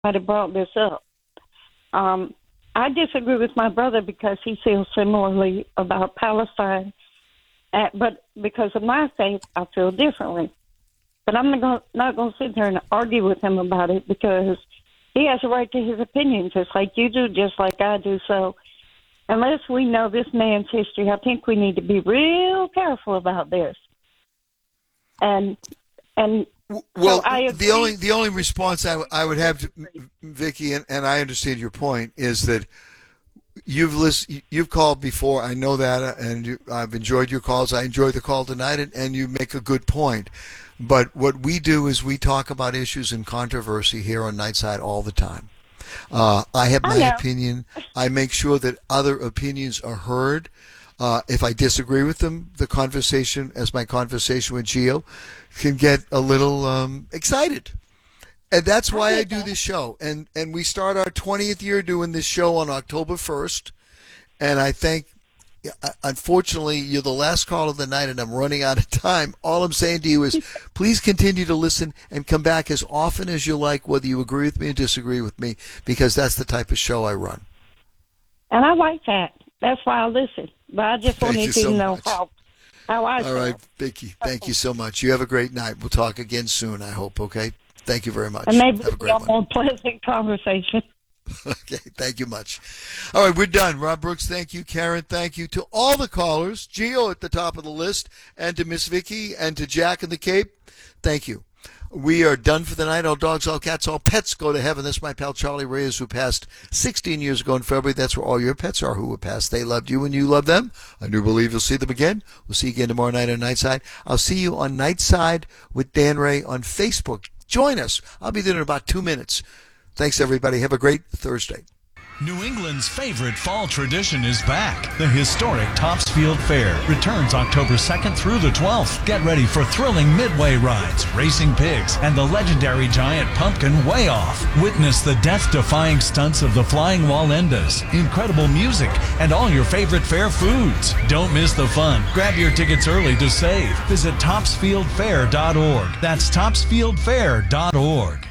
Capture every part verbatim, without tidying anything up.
somebody brought this up. Um, I disagree with my brother because he feels similarly about Palestine, at, but because of my faith, I feel differently. But I'm not not going to sit there and argue with him about it because he has a right to his opinion, just like you do, just like I do. So unless we know this man's history, I think we need to be real careful about this. And and well, so I the only the only response I, w- I would have to Vicki, and, and I understand your point, is that you've list, you've called before. I know that, and you, I've enjoyed your calls. I enjoyed the call tonight, and, and you make a good point. But what we do is we talk about issues and controversy here on Nightside all the time. Uh, I have my I opinion. I make sure that other opinions are heard. Uh, if I disagree with them, the conversation, as my conversation with Gio, can get a little um, excited. And that's why I, I do that. this show. And and we start our twentieth year doing this show on October first. And I think, unfortunately, you're the last call of the night, and I'm running out of time. All I'm saying to you is please continue to listen and come back as often as you like, whether you agree with me or disagree with me, because that's the type of show I run. And I like that. That's why I listen. But I just Thank wanted you to so know much. how, how I All feel. right, Vicki, thank you so much. You have a great night. We'll talk again soon, I hope, okay? Thank you very much. And maybe have a great a one. more pleasant conversation. Okay, thank you much. All right, we're done. Rob Brooks, thank you. Karen, thank you. To all the callers, Gio at the top of the list, and to Miss Vicki, and to Jack in the Cape, thank you. We are done for the night. All dogs, all cats, all pets go to heaven. That's my pal Charlie Reyes, who passed sixteen years ago in February. That's where all your pets are who were passed. They loved you and you love them. I do believe you'll see them again. We'll see you again tomorrow night on Nightside. I'll see you on Nightside with Dan Ray on Facebook. Join us. I'll be there in about two minutes. Thanks, everybody. Have a great Thursday. New England's favorite fall tradition is back. The historic Topsfield Fair returns October second through the twelfth. Get ready for thrilling midway rides, racing pigs, and the legendary giant pumpkin Way Off. Witness the death-defying stunts of the flying Wallendas, incredible music, and all your favorite fair foods. Don't miss the fun. Grab your tickets early to save. Visit topsfield fair dot org. That's topsfield fair dot org.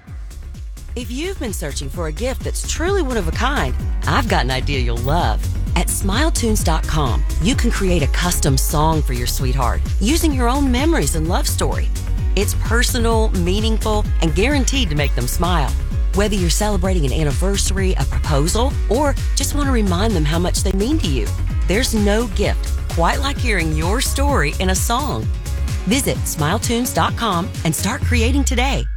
If you've been searching for a gift that's truly one of a kind, I've got an idea you'll love. At smile tunes dot com, you can create a custom song for your sweetheart using your own memories and love story. It's personal, meaningful, and guaranteed to make them smile. Whether you're celebrating an anniversary, a proposal, or just want to remind them how much they mean to you, there's no gift quite like hearing your story in a song. Visit smile tunes dot com and start creating today.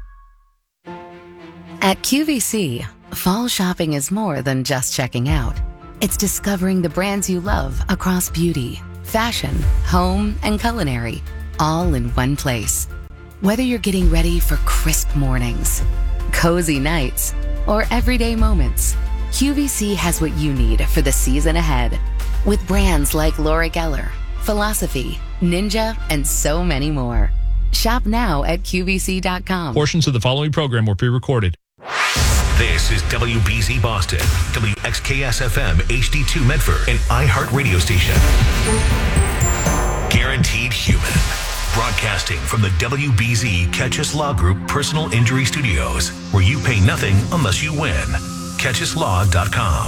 At Q V C, fall shopping is more than just checking out. It's discovering the brands you love across beauty, fashion, home, and culinary, all in one place. Whether you're getting ready for crisp mornings, cozy nights, or everyday moments, Q V C has what you need for the season ahead. With brands like Laura Geller, Philosophy, Ninja, and so many more. Shop now at Q V C dot com. Portions of the following program were pre-recorded. This is W B Z Boston, W X K S F M H D two Medford, an iHeart radio station. Guaranteed Human. Broadcasting from the W B Z Catchus Law Group Personal Injury Studios, where you pay nothing unless you win. catchus law dot com.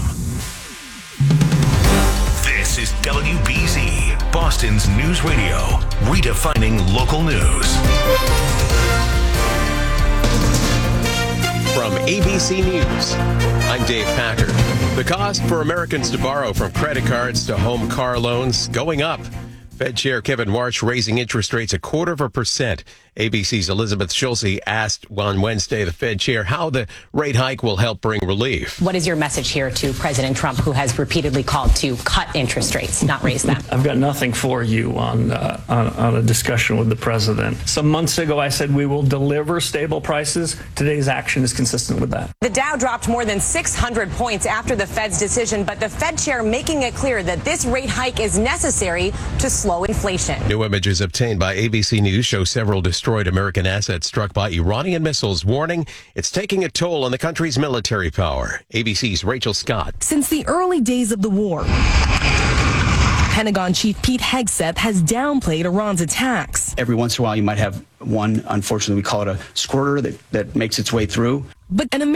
This is W B Z, Boston's news radio, redefining local news. From A B C News, I'm Dave Packer. The cost for Americans to borrow from credit cards to home car loans going up. Fed Chair Kevin Warsh raising interest rates a quarter of a percent. A B C's Elizabeth Schulze asked on Wednesday the Fed chair how the rate hike will help bring relief. What is your message here to President Trump, who has repeatedly called to cut interest rates, not raise them? I've got nothing for you on, uh, on on a discussion with the president. Some months ago, I said we will deliver stable prices. Today's action is consistent with that. The Dow dropped more than six hundred points after the Fed's decision, but the Fed chair making it clear that this rate hike is necessary to slow inflation. New images obtained by A B C News show several destroyed American assets struck by Iranian missiles, warning it's taking a toll on the country's military power. A B C's Rachel Scott. Since the early days of the war, Pentagon Chief Pete Hegseth has downplayed Iran's attacks. Every once in a while, you might have one, unfortunately, we call it a squirter that, that makes its way through. but an